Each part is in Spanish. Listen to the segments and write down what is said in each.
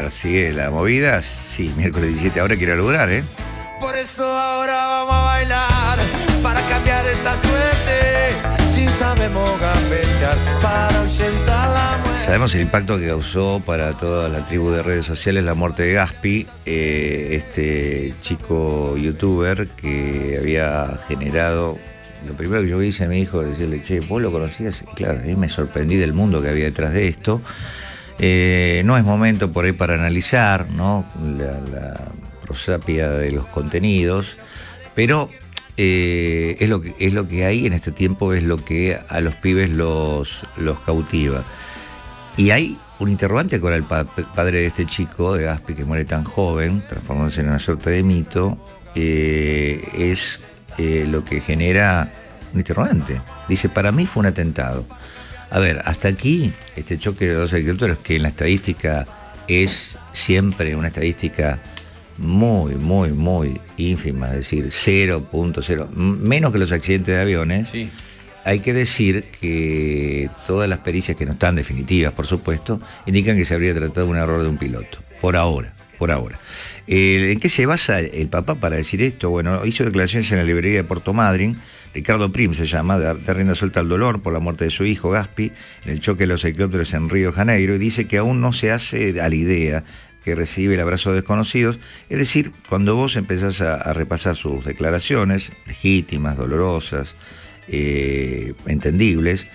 ver, sigue la movida. Sí, miércoles 17 ahora quiero lograr, ¿eh? Por eso ahora vamos a bailar, para cambiar esta suerte. Si sabemos gambetear, para ahuyentar la muerte. Sabemos el impacto que causó para toda la tribu de redes sociales la muerte de Gaspi, este chico youtuber que había generado. Lo primero que yo hice a mi hijo es decirle, che, ¿vos lo conocías? Y claro, a mí me sorprendí del mundo que había detrás de esto. No es momento por ahí para analizar, ¿no?, la prosapia de los contenidos, pero es lo que hay en este tiempo, es lo que a los pibes los cautiva. Y hay un interrogante con el padre de este chico, de Gaspi, que muere tan joven, transformándose en una suerte de mito, es lo que genera un interrogante. Dice, para mí fue un atentado. A ver, hasta aquí, este choque de dos escritores, que en la estadística es siempre una estadística muy, muy, muy ínfima, es decir, 0.0, menos que los accidentes de aviones. Sí. Hay que decir que todas las pericias, que no están definitivas, por supuesto, indican que se habría tratado de un error de un piloto, por ahora. ¿En qué se basa el papá para decir esto? Bueno, hizo declaraciones en la librería de Puerto Madryn. Ricardo Prim se llama, de rienda suelta al dolor por la muerte de su hijo Gaspi en el choque de los helicópteros en Río de Janeiro, y dice que aún no se hace a la idea que recibe el abrazo de desconocidos. Es decir, cuando vos empezás a repasar sus declaraciones, legítimas, dolorosas, entendibles,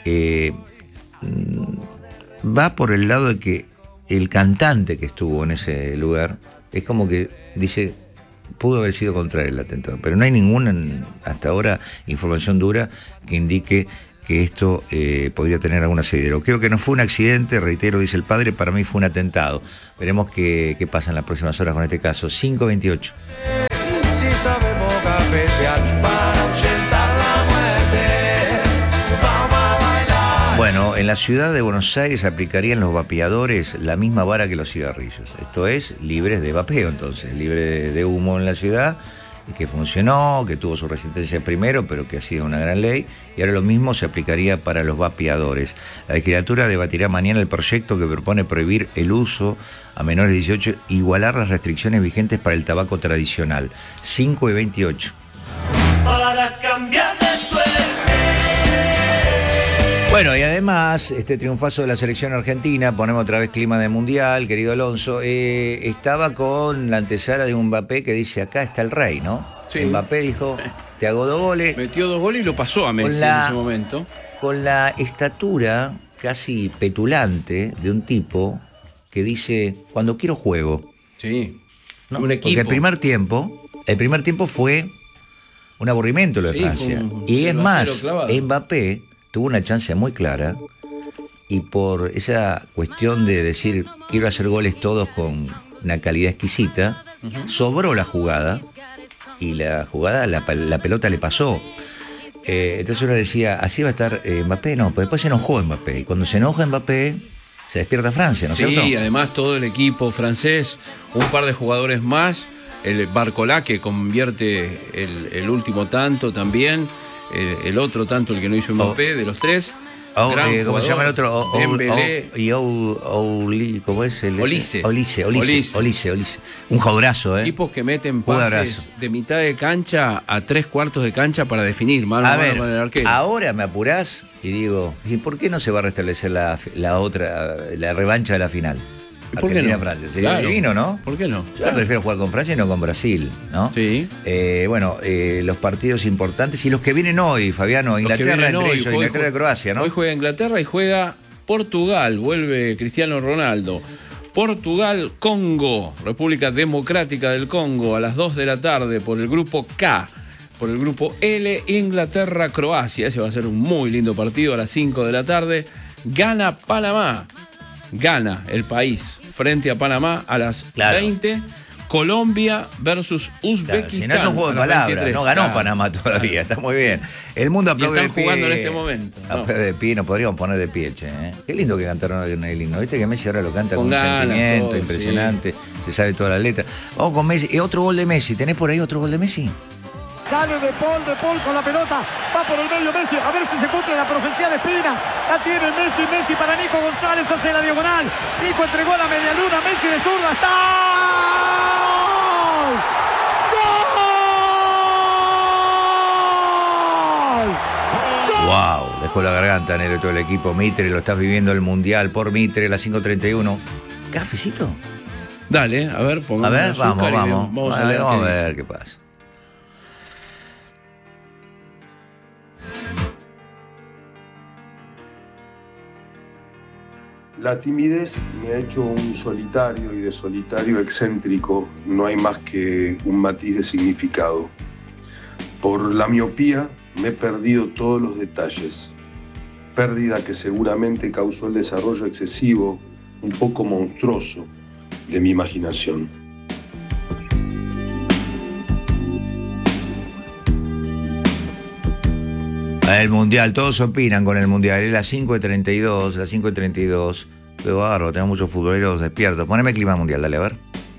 va por el lado de que el cantante que estuvo en ese lugar es como que dice, pudo haber sido contra el atentado, pero no hay ninguna, hasta ahora, información dura que indique que esto podría tener algún asidero. Creo que no fue un accidente, reitero, dice el padre, para mí fue un atentado. Veremos qué pasa en las próximas horas con este caso. 5:28. Si sabemos gambetear, para ahuyentar la muerte. Vamos a bailar. Bueno, en la ciudad de Buenos Aires aplicarían los vapeadores la misma vara que los cigarrillos. Esto es, libres de vapeo, entonces, libre de humo en la ciudad, y que funcionó, que tuvo su resistencia primero, pero que ha sido una gran ley, y ahora lo mismo se aplicaría para los vapeadores. La legislatura debatirá mañana el proyecto que propone prohibir el uso a menores de 18, igualar las restricciones vigentes para el tabaco tradicional. 5:28. Para cambiar de suerte. Bueno, y además, este triunfazo de la selección argentina, ponemos otra vez clima de mundial, querido Alonso, estaba con la antesala de un Mbappé que dice, acá está el rey, ¿no? Sí. Mbappé dijo, te hago 2 goles. Metió 2 goles y lo pasó a Messi en ese momento. Con la estatura casi petulante de un tipo que dice, cuando quiero juego. Sí, ¿No? un equipo. Porque el primer tiempo fue un aburrimiento lo de Francia. Y es más, Mbappé tuvo una chance muy clara, y por esa cuestión de decir quiero hacer goles todos con una calidad exquisita, sobró la jugada, y la jugada, la pelota le pasó. Entonces uno decía, así va a estar Mbappé, no, pero después se enojó Mbappé, y cuando se enoja Mbappé, se despierta Francia, ¿no es cierto? Sí, además todo el equipo francés, un par de jugadores más, el Barcola que convierte el último tanto también, el otro tanto, el que no hizo Mbappé, de los tres. ¿Cómo se llama el otro? Dembélé. ¿Cómo es el? Olise. Un jugadorazo, ¿eh? Tipos que meten pases de mitad de cancha a 3/4 de cancha para definir mano a mano con el arquero. Ahora me apurás y digo, ¿y por qué no se va a restablecer la revancha de la final? Argentina-Francia. Sería divino, ¿no? ¿Por qué no? Yo prefiero jugar con Francia y no con Brasil, ¿no? Sí. Los partidos importantes y los que vienen hoy, Fabiano, Inglaterra entre ellos, Inglaterra y Croacia, ¿no? Hoy juega Inglaterra y juega Portugal, vuelve Cristiano Ronaldo. Portugal-Congo, República Democrática del Congo, a las 2 de la tarde por el grupo K. Por el grupo L, Inglaterra-Croacia. Ese va a ser un muy lindo partido a las 5 de la tarde. Gana Panamá. Gana el país frente a Panamá a las 20. Colombia versus Uzbekistán. Si no es un juego de palabras, 23. no ganó Panamá todavía, está muy bien. El mundo aplaude de están pie. jugando en este momento. Aplaude de pie, nos podríamos poner de pie, che. Qué lindo que cantaron en el himno. Viste que Messi ahora lo canta con un ganas, sentimiento todo, impresionante, se sabe toda la letra. Vamos con Messi. Otro gol de Messi. ¿Tenés por ahí otro gol de Messi? Sale De Paul con la pelota. Va por el medio Messi. A ver si se cumple la profecía de Espina. La tiene Messi para Nico González. Hace la diagonal. Nico entregó la media luna. Messi de zurda. ¡Está! ¡Gol! Wow, dejó la garganta, Nero, todo el equipo. Mitre, lo estás viviendo el Mundial por Mitre, las 5:31. ¿Cafecito? Dale, a ver, pongamos A ver, azúcar vamos a leer vamos a qué ver dice. qué pasa. La timidez me ha hecho un solitario y de solitario excéntrico no hay más que un matiz de significado. Por la miopía me he perdido todos los detalles, pérdida que seguramente causó el desarrollo excesivo, un poco monstruoso, de mi imaginación. El Mundial, todos opinan con el Mundial. Es las 5:32, las 5:32. Pero bárbaro, tenemos muchos futboleros despiertos. Poneme clima mundial, dale, a ver.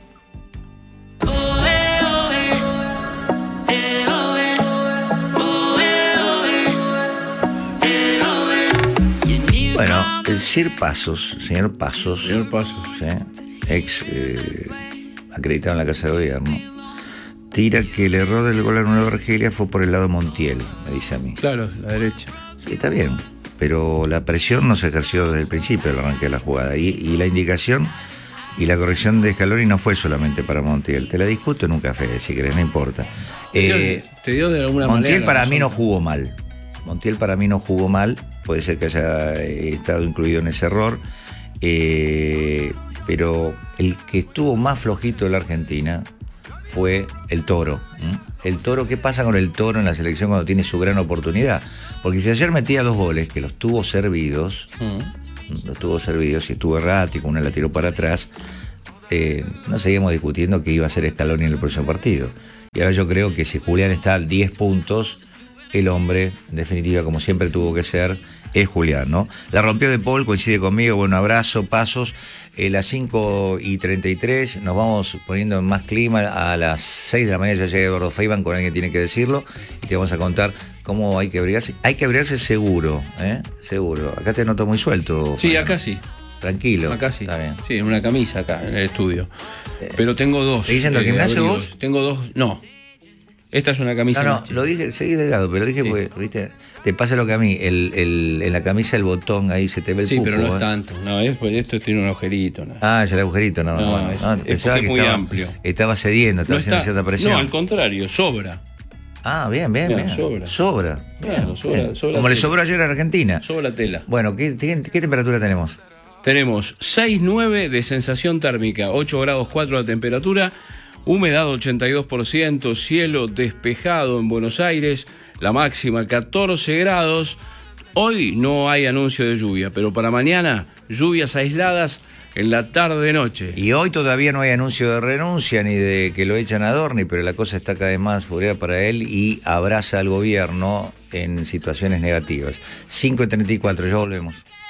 Bueno, el señor Pasos, Señor Pasos. ¿sí? Ex acreditado en la Casa de Gobierno, tira que el error del gol a Nueva Argelia fue por el lado Montiel, me dice a mí. Claro, la derecha. Sí, está bien, pero la presión no se ejerció desde el principio del arranque de la jugada. Y la indicación y la corrección de Scaloni no fue solamente para Montiel. Te la discuto en un café, si querés, no importa. Te dio de alguna Montiel manera. para mí no jugó mal. Montiel para mí no jugó mal. Puede ser que haya estado incluido en ese error. Pero el que estuvo más flojito de la Argentina fue el Toro. El Toro, ¿qué pasa con el Toro en la selección cuando tiene su gran oportunidad? Porque si ayer metía 2 goles, que los tuvo servidos, y estuvo errático, una la tiró para atrás, no seguimos discutiendo que iba a ser Scaloni en el próximo partido. Y ahora yo creo que si Julián está a 10 puntos, el hombre, en definitiva, como siempre tuvo que ser, es Julián, ¿no? La rompió De Paul, coincide conmigo, bueno, abrazo, Pasos. Las 5:33, nos vamos poniendo en más clima. A las 6 de la mañana ya llega Eduardo Feynman, con alguien que tiene que decirlo, y te vamos a contar cómo hay que abrigarse. Hay que abrigarse seguro, seguro. Acá te noto muy suelto. Sí, Feynman. acá sí. Tranquilo. Acá sí. Está bien. Sí, en una camisa acá, en el estudio. Pero tengo 2. ¿Seguís yendo al gimnasio abrigos. vos? Tengo 2. No. Esta es una camisa. No, más lo dije, seguí delgado, pero lo dije Sí. porque, viste, te pasa lo que a mí, en la camisa el botón ahí se te ve el Sí, pupo, pero no es tanto. No, esto tiene un agujerito. ¿No? Ah, ya el agujerito, no. No, bueno, es pensaba porque que es muy amplio. Estaba cediendo, estaba haciendo cierta presión. No, al contrario, sobra. Ah, bien. Sobra. Claro, Bien. sobra Como le tela. sobró ayer a Argentina. Sobra tela. Bueno, ¿qué temperatura tenemos? Tenemos 6,9 de sensación térmica, 8 grados 4 la temperatura, humedad 82%, cielo despejado en Buenos Aires, la máxima 14 grados. Hoy no hay anuncio de lluvia, pero para mañana lluvias aisladas en la tarde-noche. Y hoy todavía no hay anuncio de renuncia ni de que lo echan a Dorni, pero la cosa está cada vez más furiada para él y abraza al gobierno en situaciones negativas. 5:34, ya volvemos.